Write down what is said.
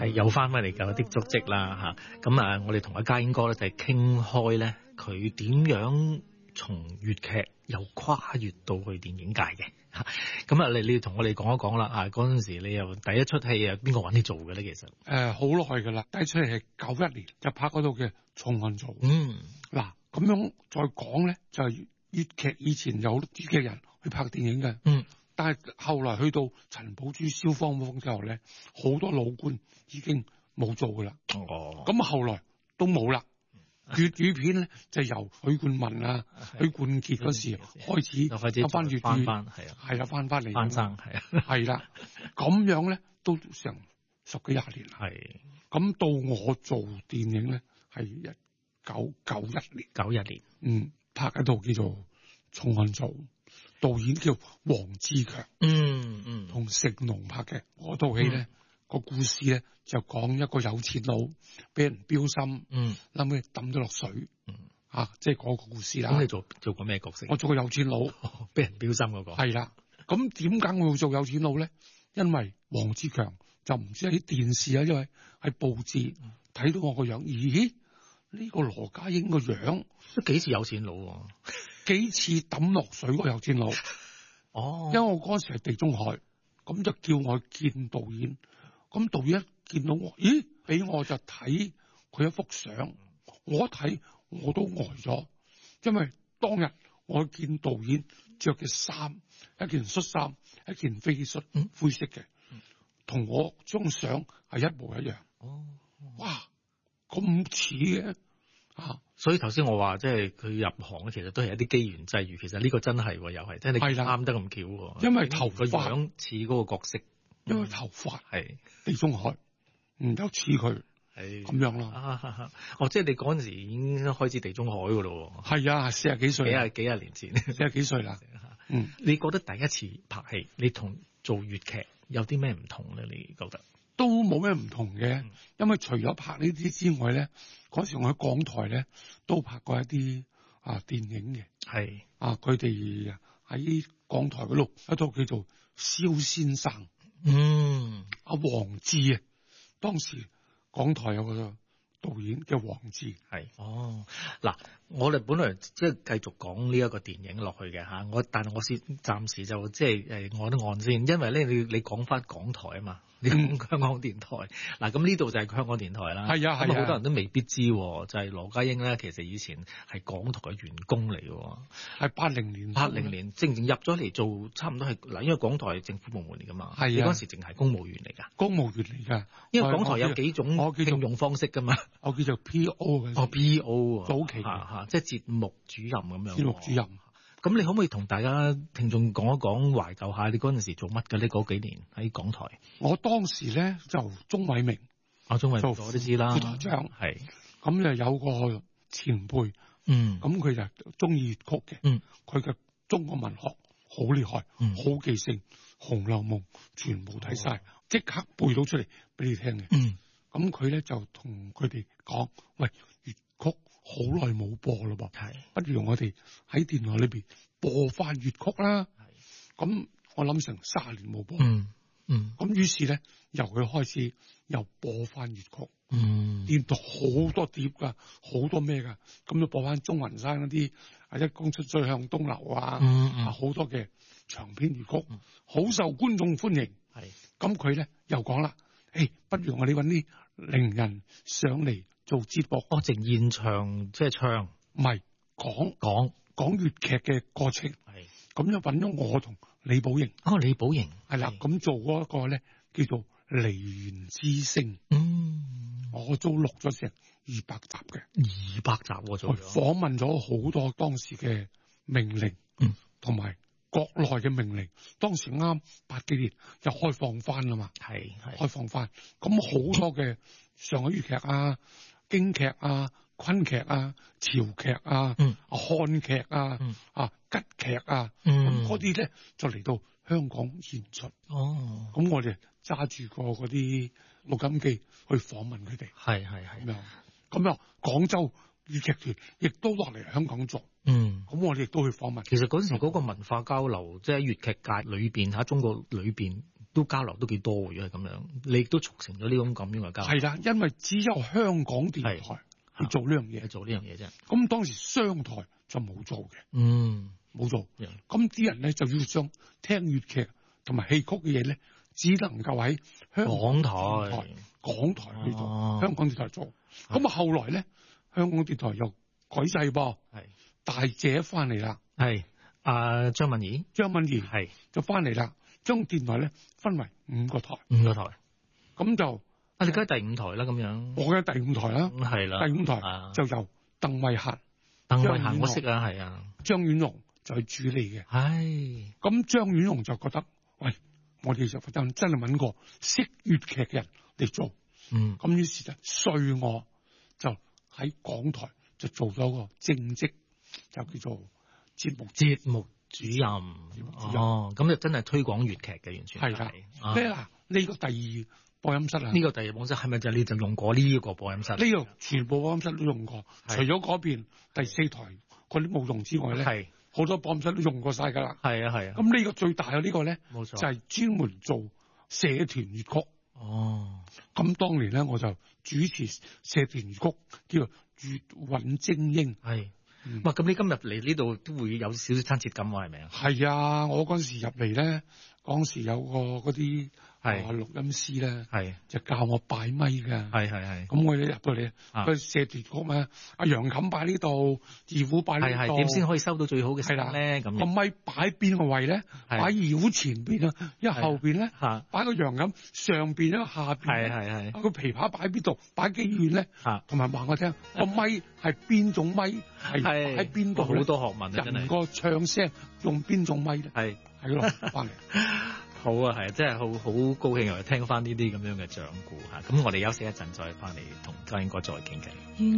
又翻返嚟舊的足跡啦嚇。咁啊，我哋同阿嘉英哥咧就係傾開咧，佢點樣從粵劇又跨越到去電影界嘅嚇。咁啊，你同我哋講一講啦啊！嗰陣時你又第一出戲啊，邊個揾你做嘅咧？其實好耐㗎啦，第一出戲係91年就拍嗰套嘅《重案組》。嗱咁樣再講咧，就係粵劇以前有好多粵劇人去拍電影嘅。但係後來去到陳寶珠、蕭芳芳之後咧，好多老倌已經冇做㗎啦。咁後來都冇啦。粵語片咧就由許冠文啊、許冠傑嗰時開始有翻粵語，係啦，翻嚟翻生係啦，咁樣咧都成10幾20年啦。咁到我做電影咧係1991年，拍一套叫做《重案組》，導演叫黃志強，同成龍拍嘅嗰套戲咧。個故事咧就講一個有錢佬俾人標心，後尾抌咗落水，即係嗰個故事啦。咁你做過咩角色？我做個有錢佬，俾人標心嗰個。係啦，咁點解我會做有錢佬咧？因為黃志強就唔知喺電視啊，因為喺報紙睇到我個樣，咦？呢個羅家英個樣都幾似有錢佬，幾似抌落水個有錢佬。因為我嗰時係地中海，咁就叫我見導演。咁導演一見到我，咦？俾我就睇佢一幅相，我一睇我都呆咗，因為當日我見導演着嘅衫，一件恤衫，一件飛機恤，灰色嘅，同我張相係一模一樣。哇！咁似嘅所以頭先我話即係佢入行其實都係一啲機緣際遇，其實呢個真係又係，即係你啱得咁巧。因為頭髮樣似嗰個角色。因為頭髮係地中海，又似佢係咁樣咯。即係你嗰陣時已經開始地中海噶咯。係啊，40幾歲，幾廿年前，40幾歲啦。你覺得第一次拍戲，你同做粵劇有啲咩唔同咧？你覺得都冇咩唔同嘅，因為除咗拍呢啲之外咧，嗰時我喺港台咧都拍過一啲電影嘅。係佢哋喺港台嗰度一套叫做《蕭先生》。阿黃志啊，當時港台有個導演叫黃志。嗱，我哋本來即係繼續講呢一個電影落去嘅吓，但係我先暫時就即係按一按先，因為咧你講翻港台啊嘛，你講香港電台嗱，咁呢度就係香港電台啦。係啊，咁好多人都未必知，就係羅家英咧，其實以前係港台嘅員工嚟嘅，係80年正入咗嚟做，差唔多係嗱，因為港台係政府部門嚟噶嘛，你嗰時淨係公務員嚟噶，因為港台有幾種聘用方式噶嘛，我叫做 P.O. 嘅，P.O. 早期即係節目主任咁樣。節目主任，咁你可唔可以同大家聽眾講一講懷舊下你嗰陣時做乜嘅呢？嗰幾年喺港台，我當時咧就鐘偉明，鐘偉明我都知啦，副台長係，咁就有個前輩，咁佢就中意粵曲嘅，佢嘅中國文學好厲害，好記性，《紅樓夢》全部睇晒，即刻背到出嚟俾你聽嘅。咁佢咧就同佢哋講：喂，粵曲好耐冇播咯噃，不如我哋喺電台裏邊播翻粵曲啦。咁我諗成30年冇播，咁於是咧由佢開始又播翻粵曲，電台好多碟噶，好多咩噶，咁就播翻鍾雲山嗰啲一公出水向東流好多嘅長篇粵曲，好受觀眾歡迎。咁佢咧又講啦。不如我哋搵啲伶人上嚟做節目，淨現場即係唱，唔係講粵劇嘅過程。咁就搵咗我同李寶瑩。李寶瑩係啦，咁做嗰個咧叫做梨園之聲。我都錄咗成200集嘅，200集我做。訪問咗好多當時嘅名伶，同埋國內嘅名伶，當時啱80幾年又開放翻啦嘛，係開放翻，咁好多嘅上海粵劇啊、京劇啊、昆劇啊、潮劇啊、漢劇啊、吉劇啊，咁嗰啲咧就嚟到香港演出。咁我哋揸住個嗰啲錄音機去訪問佢哋，係咁樣廣州粵劇團亦都落嚟香港做，咁我哋亦都去訪問。其實嗰陣時嗰個文化交流，即係粵劇界裏邊中國裏邊都交流都幾多嘅，如果係咁樣，你亦都促成咗呢種咁樣嘅交流。 係啦，因為只有香港電台去做呢樣嘢， 做呢樣嘢啫。 咁當時商台就冇做嘅，冇做。咁啲人咧就要將聽粵劇同埋戲曲嘅嘢咧，只能夠喺香港台去做，香港電台做。咁啊，後來咧，香港電台又改制噃，大姐翻嚟啦， 張敏儀係就翻嚟啦，將電台咧分為5個台，咁就你梗係第5台啦，咁樣我嘅第5台啦， 係啦， 第5台就由鄧慧嫻我識啊，係啊， 張婉容就去主理嘅，咁張婉容就覺得，喂，我哋就真係揾個識粵劇嘅人嚟做，咁於是就隨我就喺港台就做咗個正職，就叫做節目主任。 咁就真係推廣粵劇嘅，完全係啦。呢個第2播音室啊， 呢個第2播音室係咪就你就用過呢個播音室？ 呢個全部播音室都用過，除咗嗰邊第4台嗰啲冇用之外咧，好多播音室都用過晒㗎啦。係啊。咁呢個最大嘅呢個咧，冇錯，就係專門做社團粵曲。咁當年咧，我就主持社團粵曲，叫做粵韻精英。 咁你今日嚟呢度都會有少少親切感喎，係咪啊？ 係啊，我嗰時入嚟咧，嗰時有個嗰啲錄音師咧，就教我擺咪㗎。咁我一入到嚟，佢社團曲嘛，阿楊琴擺呢度，二胡擺呢度， 點先可以收到最好嘅聲咧？咁個咪擺邊個位咧？擺二胡前邊啊，因為後邊咧擺個楊琴上邊啊，下邊個琵琶擺邊度？擺幾遠咧？同埋話我聽個咪係邊種咪？係喺邊度？好多學問啊！真係人個唱聲用邊種咪咧？係咯，翻嚟好啊，係真係好高興又聽翻呢啲咁樣嘅掌故嚇。咁我哋休息一陣再翻嚟同嘉英哥再傾偈。